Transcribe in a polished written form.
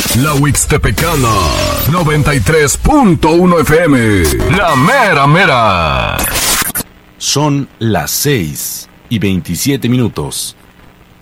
La Huixtepecana, 93.1 FM. La mera mera. Son las 6:27.